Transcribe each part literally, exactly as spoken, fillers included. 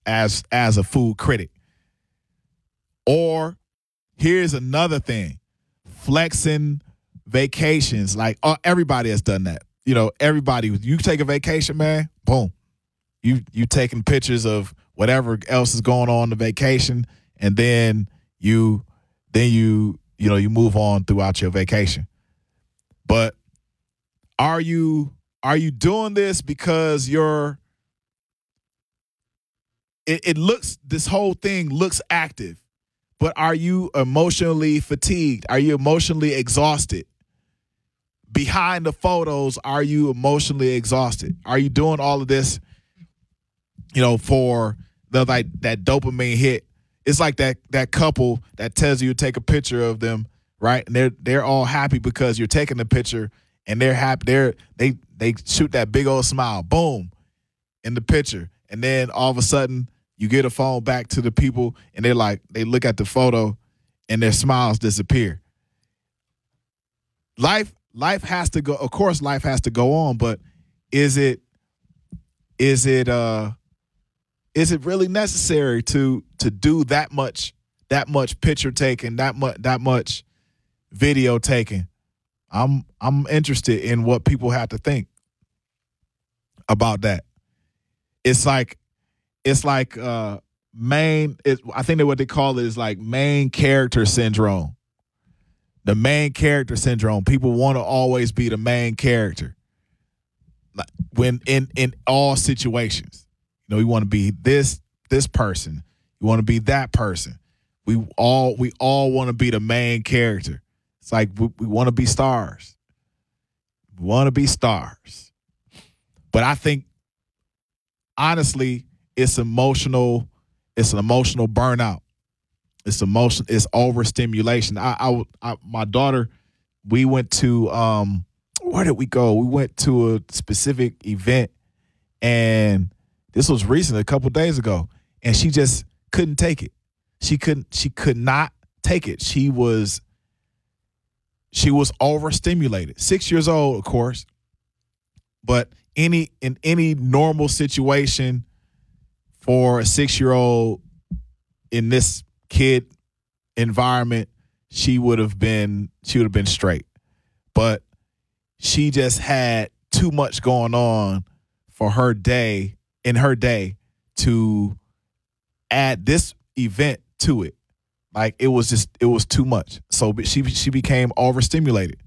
as as a food critic. Or here's another thing, flexing vacations. Like uh, everybody has done that. You know, everybody, you take a vacation, man, boom. You you taking pictures of whatever else is going on in the vacation, and then you then you you know you move on throughout your vacation. But are you are you doing this because you're it, it looks this whole thing looks active, but are you emotionally fatigued? Are you emotionally exhausted? Behind the photos, are you emotionally exhausted? Are you doing all of this, you know, for the like that dopamine hit? It's like that that couple that tells you to take a picture of them, right? And they're they're all happy because you're taking the picture, and they're happy. They're they they shoot that big old smile, boom, in the picture, and then all of a sudden you get a phone back to the people, and they're like they look at the photo, and their smiles disappear. Life. Life has to go. Of course, life has to go on. But is it, is it, uh, is it really necessary to to do that much, that much picture taking, that much, that much video taking? I'm I'm interested in what people have to think about that. It's like, it's like uh, main. It, I think that what they call it is like main character syndrome. The main character syndrome. People want to always be the main character. When in, in all situations, you know, you want to be this this person. You want to be that person. We all we all want to be the main character. It's like we, we want to be stars. We want to be stars. But I think honestly, it's emotional. It's an emotional burnout. It's emotion. It's overstimulation. I, I, I, my daughter, we went to, um, where did we go? We went to a specific event, and this was recent, a couple days ago, and she just couldn't take it. She couldn't. She could not take it. She was, she was overstimulated. Six years old, of course, but any in any normal situation for a six-year-old in this kid environment, she would have been she would have been straight. But she just had too much going on for her day in her day to add this event to it. Like it was just it was too much. So she she became overstimulated.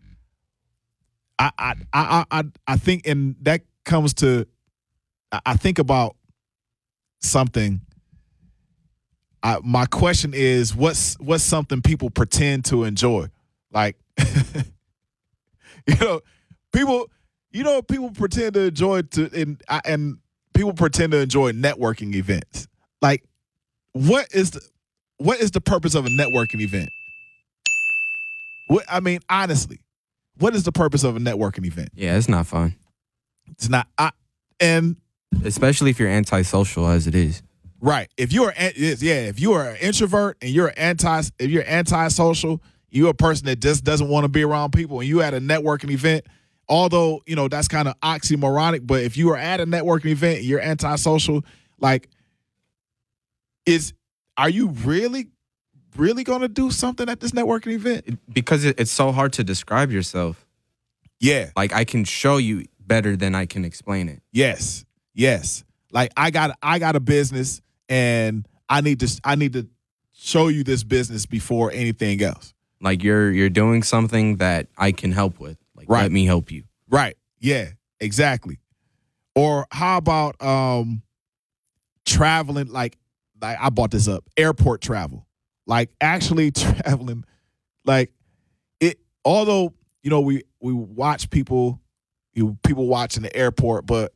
I I I I I think, and that comes to I think about something. I, my question is, what's what's something people pretend to enjoy? Like, you know, people, you know, people pretend to enjoy to and and people pretend to enjoy networking events. Like, what is the what is the purpose of a networking event? What I mean, honestly, what is the purpose of a networking event? Yeah, it's not fun. It's not. I, and especially if you're antisocial as it is. Right. If you are, yeah, if you are an introvert and you're anti, if you're antisocial, you're a person that just doesn't want to be around people, and you at a networking event, although, you know, that's kind of oxymoronic, but if you are at a networking event and you're antisocial, like, is, are you really, really going to do something at this networking event? Because it's so hard to describe yourself. Yeah. Like, I can show you better than I can explain it. Yes. Yes. Like, I got, I got a business, and I need to I need to show you this business before anything else. Like you're you're doing something that I can help with. Like right. Let me help you. Right. Yeah, exactly. Or how about um traveling, like like I brought this up, airport travel. Like actually traveling, like it although, you know, we we watch people you people watch in the airport, but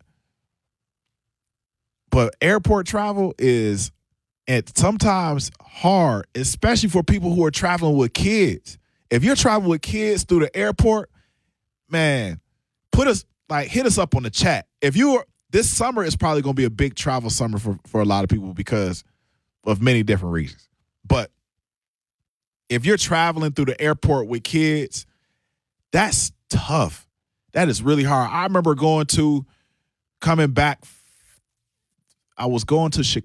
But airport travel is, and sometimes hard, especially for people who are traveling with kids. If you're traveling with kids through the airport, man, put us like hit us up on the chat. If you are, this summer is probably going to be a big travel summer for for a lot of people because of many different reasons. But if you're traveling through the airport with kids, that's tough. That is really hard. I remember going to coming back. I was going to Chicago.